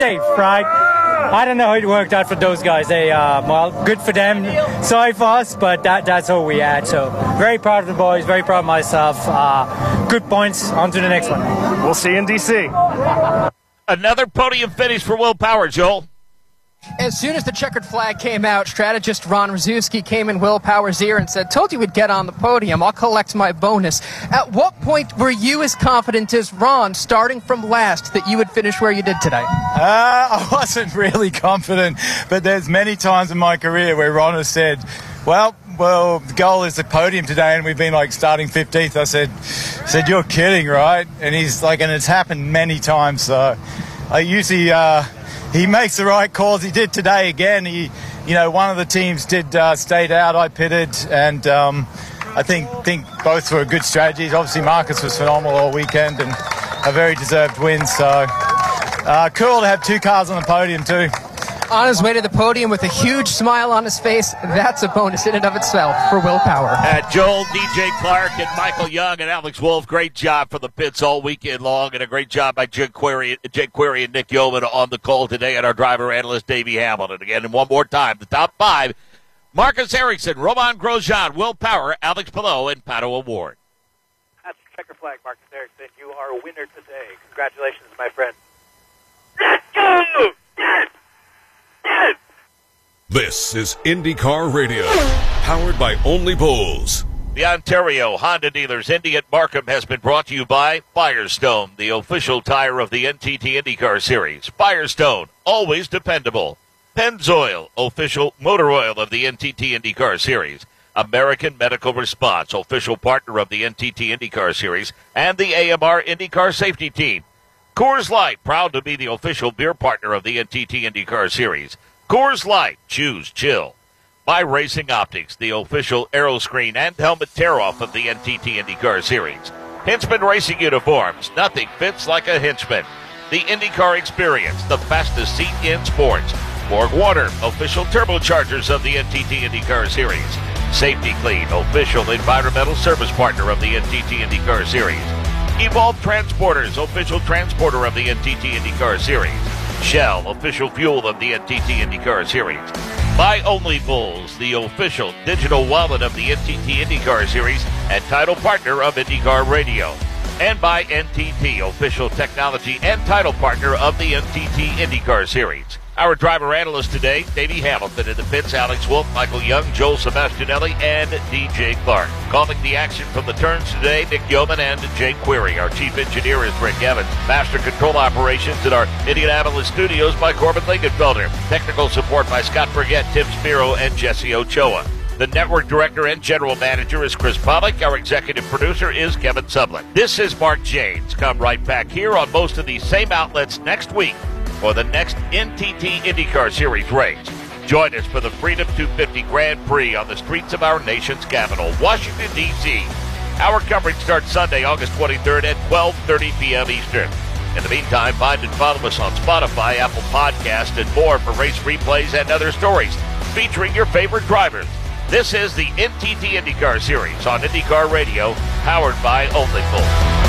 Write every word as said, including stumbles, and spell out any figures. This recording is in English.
safe, right? I don't know how it worked out for those guys. They, uh, well, good for them, sorry for us, but that, that's all we had. So very proud of the boys, very proud of myself. Uh, good points, on to the next one. We'll see you in D C. Another podium finish for Will Power, Joel. As soon as the checkered flag came out, strategist Ron Rzuski came in Will Power's ear and said, told you we'd get on the podium. I'll collect my bonus. At what point were you as confident as Ron, starting from last, that you would finish where you did today? Uh, I wasn't really confident, but there's many times in my career where Ron has said, well, well, the goal is the podium today, and we've been like starting fifteenth. I said, said you're kidding, right? And he's like, and it's happened many times. So I usually... Uh, He makes the right calls. He did today again. He, you know, one of the teams did uh, stayed out. I pitted, and um, I think think both were good strategies. Obviously, Marcus was phenomenal all weekend and a very deserved win. So uh, cool to have two cars on the podium too. On his way to the podium with a huge smile on his face, that's a bonus in and of itself for Will Power. Uh, Joel, D J Clark, and Michael Young and Alex Wolf, great job for the pits all weekend long, and a great job by Jake Query, Jake Query and Nick Yeoman on the call today, and our driver analyst, Davey Hamilton. Again, and one more time, the top five, Marcus Ericsson, Romain Grosjean, Will Power, Alex Palou, and Pato O'Ward. That's the checker flag, Marcus Ericsson. You are a winner today. Congratulations, my friend. Let's go! Yes! Yes! This is IndyCar Radio, powered by Only Bulls. The Ontario Honda Dealers Indy at Markham has been brought to you by Firestone, the official tire of the N T T IndyCar Series. Firestone, always dependable. Pennzoil, official motor oil of the N T T IndyCar Series. American Medical Response, official partner of the N T T IndyCar Series, and the A M R IndyCar Safety Team. Coors Light, proud to be the official beer partner of the N T T IndyCar Series. Coors Light, choose chill. By Racing Optics, the official aeroscreen and helmet tear-off of the N T T IndyCar Series. Hinchman Racing Uniforms, nothing fits like a Hinchman. The IndyCar Experience, the fastest seat in sports. Borg Water, official turbochargers of the N T T IndyCar Series. Safety Clean, official environmental service partner of the N T T IndyCar Series. Evolve Transporters, official transporter of the N T T IndyCar Series. Shell, official fuel of the N T T IndyCar Series. By Only Bulls, the official digital wallet of the N T T IndyCar Series and title partner of IndyCar Radio. And by N T T, official technology and title partner of the N T T IndyCar Series. Our driver analyst today, Davey Hamilton. In the pits, Alex Wolf, Michael Young, Joel Sebastianelli, and D J Clark. Calling the action from the turns today, Nick Yeoman and Jake Query. Our chief engineer is Rick Evans. Master control operations in our Indianapolis studios by Corbin Lingenfelder. Technical support by Scott Burgett, Tim Spiro, and Jesse Ochoa. The network director and general manager is Chris Pollock. Our executive producer is Kevin Sublin. This is Mark Janes. Come right back here on most of these same outlets next week for the next N T T IndyCar Series race. Join us for the Freedom two fifty Grand Prix on the streets of our nation's capital, Washington, D C Our coverage starts Sunday, August twenty-third at twelve thirty p.m. Eastern. In the meantime, find and follow us on Spotify, Apple Podcasts, and more for race replays and other stories featuring your favorite drivers. This is the N T T IndyCar Series on IndyCar Radio, powered by Only Bulls.